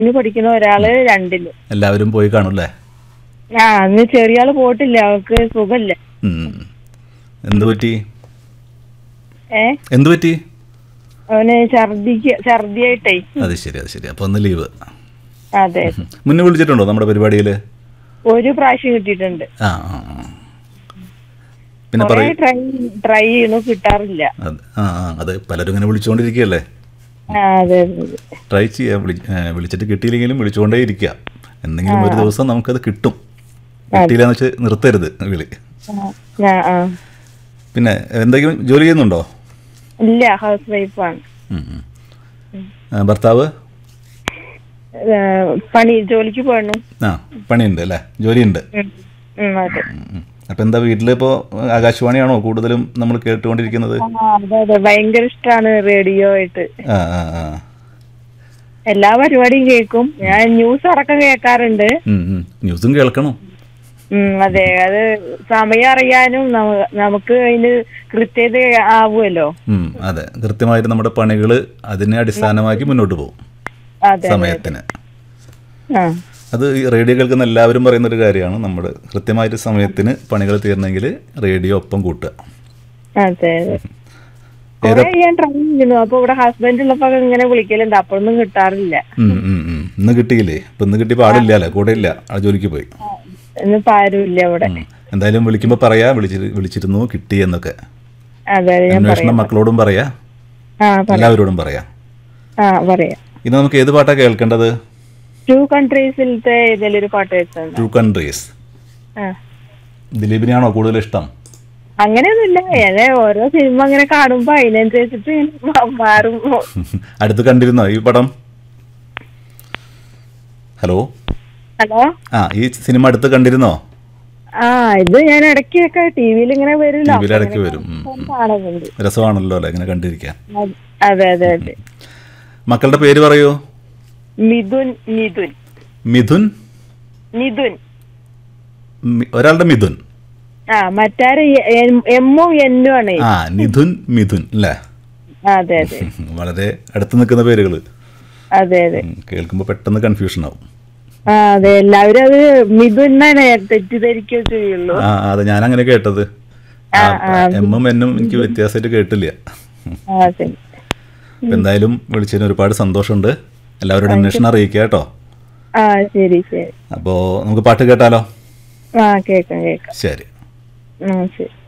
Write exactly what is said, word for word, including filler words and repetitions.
ഇനി പഠിക്കുന്ന ഒരാള് രണ്ടില്. എല്ലാവരും പോയി കാണൂല്ലേ? ആ അന്ന് ചെറിയ ആള് പോയിട്ടില്ല, അവൾക്ക് സുഖമില്ല. എന്ത് പറ്റി? ഏ എന്ത് പറ്റി? അവന് ഛർദിക്ക് ഛർദിയായിട്ടേ. അത് ശരി, അത് ശരി. അപ്പൊ ഒന്ന് ലീവ്. അതെ. മുന്നേ വിളിച്ചിട്ടുണ്ടോ നമ്മുടെ പരിപാടിയില്? ഒരു പ്രാവശ്യം കിട്ടിയിട്ടുണ്ട്. ആ ആ പിന്നെ ട്രൈ ട്രൈ ചെയ്യണു, കിട്ടാറില്ല. ആ അതെ, പലരും ഇങ്ങനെ വിളിച്ചുകൊണ്ടിരിക്കുകയല്ലേ. ട്രൈ ചെയ്യാം, വിളിച്ചിട്ട് കിട്ടിയില്ലെങ്കിലും വിളിച്ചുകൊണ്ടേ ഇരിക്കുക. എന്തെങ്കിലും ഒരു ദിവസം നമുക്കത് കിട്ടും. കിട്ടിയില്ലെന്ന് വെച്ച് നിർത്തരുത് വിളി. പിന്നെ എന്തെങ്കിലും ജോലി ചെയ്യുന്നുണ്ടോ? ഇല്ല, ഹൗസ് വൈഫാണ്. ഭർത്താവ് പണി ജോലിക്ക് പോകണം. ആ പണിയുണ്ട് അല്ലേ, ജോലിയുണ്ട്. അപ്പൊ എന്താ വീട്ടിലിപ്പോ ആകാശവാണിയാണോ കൂടുതലും നമ്മൾ കേട്ടുകൊണ്ടിരിക്കുന്നത്? അതെ അതെ, ഭയങ്കര ഇഷ്ടമാണ് റേഡിയോ ആയിട്ട്. എല്ലാ പരിപാടിയും കേൾക്കും. ഞാൻ ന്യൂസ് അടക്കം കേൾക്കാറുണ്ട്. ന്യൂസും കേൾക്കണം. അതെ, അത് സമയം അറിയാനും നമുക്ക് അതിന് കൃത്യത ആവുമല്ലോ. അതെ, കൃത്യമായിട്ട് നമ്മുടെ പണികള് അതിനെ അടിസ്ഥാനമാക്കി മുന്നോട്ട് പോകും സമയത്തിന്. അത് റേഡിയോ കേൾക്കുന്ന എല്ലാവരും പറയുന്ന ഒരു കാര്യമാണ്. നമ്മൾ കൃത്യമായിട്ട് സമയത്തിന് പണികൾ തീർന്നെങ്കിൽ റേഡിയോ ഒപ്പം കൂട്ടുക. അതെ, ഞാൻ ട്രൈ ചെയ്യുന്നു. അപ്പൊ ഇവിടെ ഹസ്ബൻഡ് ഉള്ളപ്പോ ഇങ്ങനെ വിളിക്കലുണ്ട്, അപ്പൊന്നും കിട്ടാറില്ല. ഇന്ന് കിട്ടിയില്ലേ? ഇപ്പൊ ഇന്ന് കിട്ടി പാടില്ല, കൂടെ ഇല്ല, ആ ജോലിക്ക് പോയി. ഇന്നിപ്പോ ആരുമില്ല ഇവിടെ. എന്തായാലും വിളിക്കുമ്പോ പറയാ വിളിച്ചിരുന്നു കിട്ടി എന്നൊക്കെ. അന്വേഷണം മക്കളോടും പറയാ, എല്ലാവരോടും പറയാ. ഇന്ന് നമുക്ക് ഏത് പാട്ടാ കേൾക്കേണ്ടത്? ടു കൺട്രീസിലത്തെ ഏതെങ്കിലും പാട്ട് വെച്ചാൽ. Two countries. ദിലീപിനെയാണോ കൂടുതൽ ഇഷ്ടം? അങ്ങനെയൊന്നുമില്ല, ഏതെ ഓരോ സിനിമ അങ്ങനെ കാണുമ്പോ അതിനനുസരിച്ചിട്ട് മാറും. അടുത്ത് കണ്ടിരുന്നോ ഈ പടം? ഹലോ ഹലോ ആ ഈ സിനിമ അടുത്ത് കണ്ടിരുന്നോ? ആ ഇത് ഞാൻ ഇടയ്ക്കൊക്കെ ടി വിയിൽ ഇങ്ങനെ വരില്ല, ഇടയ്ക്ക് വരും. രസമാണല്ലോ അല്ലെ ഇങ്ങനെ കണ്ടിരിക്കാൻ. അതെ അതെ അതെ. മക്കളുടെ പേര് പറയൂ. മിഥുൻ. മിഥുൻ മിഥുൻ മിഥുൻ ഒരാളുടെ മിഥുൻ. ആ മറ്റാര് എമ്മും എന്നും ആണ്. ആ നിഥുൻ മിഥുൻ അല്ലേ? അതെ അതെ. വളരെ അടുത്ത് നിൽക്കുന്ന പേരുകള്. അതെ അതെ, കേൾക്കുമ്പോ പെട്ടെന്ന് കൺഫ്യൂഷൻ ആവും. ആ അതെ, എല്ലാവരും അത് മിഥുൻ തെറ്റിദ്ധരിക്കുകയോ ചെയ്യുള്ളൂ. ആ അതെ, ഞാൻ അങ്ങനെ കേട്ടത്. എമ്മും എന്നും എനിക്ക് വ്യത്യാസമായിട്ട് കേട്ടില്ല. എന്തായാലും വിളിച്ചതിന് ഒരുപാട് സന്തോഷമുണ്ട്. എല്ലാവരോടും അന്വേഷണം അറിയിക്കുക കേട്ടോ. ആ ശരി ശരി. അപ്പോ നമുക്ക് പാട്ട് കേട്ടാലോ? ആ കേൾക്കാം കേൾക്കാം. ശരി. ആ ശരി.